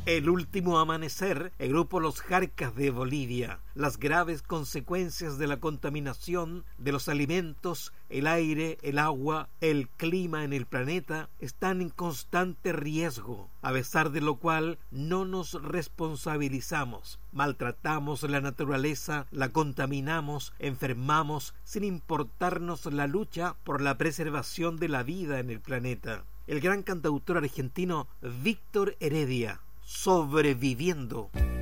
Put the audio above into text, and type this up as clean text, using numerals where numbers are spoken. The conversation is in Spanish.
El último amanecer, el grupo Los Jarcas de Bolivia. Las graves consecuencias de la contaminación de los alimentos, el aire, el agua, el clima en el planeta están en constante riesgo, a pesar de lo cual no nos responsabilizamos. Maltratamos la naturaleza, la contaminamos, enfermamos, sin importarnos la lucha por la preservación de la vida en el planeta. El gran cantautor argentino Víctor Heredia, Sobreviviendo.